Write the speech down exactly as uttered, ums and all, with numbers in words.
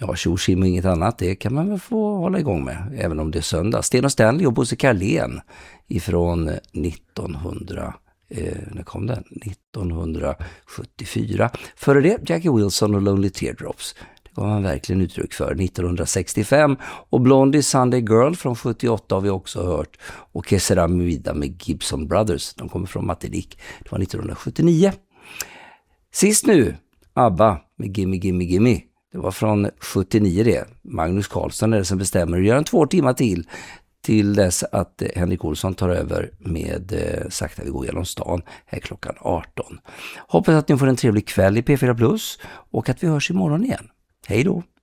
ja, tjosim och inget annat, det kan man väl få hålla igång med, även om det är söndag. Sten och Stanley och Bosse Carlén ifrån nittonhundra, eh, när kom den? nittonhundrasjuttiofyra. Före det, Jackie Wilson och Lonely Teardrops. Det gav man verkligen uttryck för nittonhundrasextiofem. Och Blondie Sunday Girl från sjuttioåtta har vi också hört. Och Que sera mi vida med Gibson Brothers. De kommer från Martinique. Det var nittonhundrasjuttionio. Sist nu, ABBA med Gimme Gimme Gimme. Det var från sjuttionio det. Magnus Carlsson är det som bestämmer. Gör en två timmar till till dess att Henrik Olsson tar över med eh, Sakta vi går genom stan här klockan arton. Hoppas att ni får en trevlig kväll i P fyra Plus och att vi hörs imorgon igen. Hej då!